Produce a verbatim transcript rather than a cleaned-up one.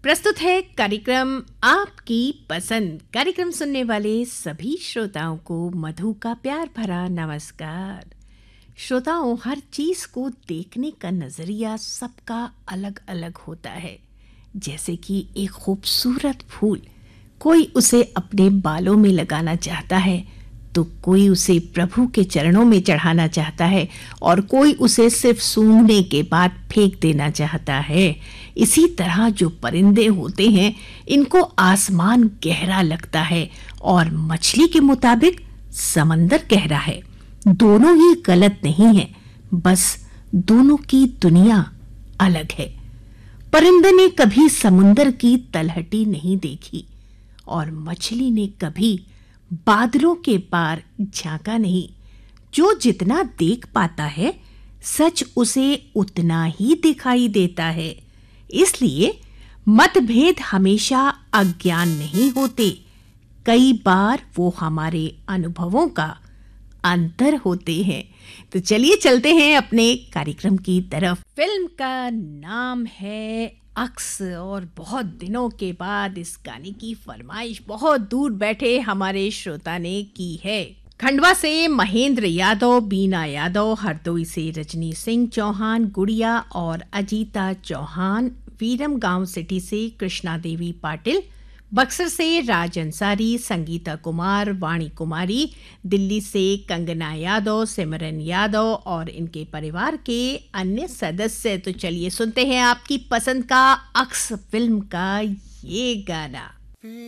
प्रस्तुत है कार्यक्रम आपकी पसंद। कार्यक्रम सुनने वाले सभी श्रोताओं को मधु का प्यार भरा नमस्कार। श्रोताओं, हर चीज को देखने का नजरिया सबका अलग अलग होता है। जैसे कि एक खूबसूरत फूल, कोई उसे अपने बालों में लगाना चाहता है तो कोई उसे प्रभु के चरणों में चढ़ाना चाहता है और कोई उसे सिर्फ सूंघने के बाद फेंक देना चाहता है। इसी तरह जो परिंदे होते हैं, इनको आसमान गहरा लगता है और मछली के मुताबिक समंदर गहरा है। दोनों ही गलत नहीं है, बस दोनों की दुनिया अलग है। परिंदे ने कभी समुंदर की तलहटी नहीं देखी और मछली ने कभी बादलों के पार झांका नहीं। जो जितना देख पाता है, सच उसे उतना ही दिखाई देता है। इसलिए मतभेद हमेशा अज्ञान नहीं होते, कई बार वो हमारे अनुभवों का अंतर होते हैं। तो चलिए चलते हैं अपने कार्यक्रम की तरफ। फिल्म का नाम है अक्स और बहुत दिनों के बाद इस गाने की फरमाइश बहुत दूर बैठे हमारे श्रोता ने की है। खंडवा से महेंद्र यादव, बीना यादव, हरदोई से रजनी सिंह चौहान, गुड़िया और अजीता चौहान, वीरम गांव सिटी से कृष्णा देवी पाटिल, बक्सर से राज अंसारी, संगीता कुमार, वाणी कुमारी, दिल्ली से कंगना यादव, सिमरन यादव और इनके परिवार के अन्य सदस्य। तो चलिए सुनते हैं आपकी पसंद का अक्स फिल्म का ये गाना।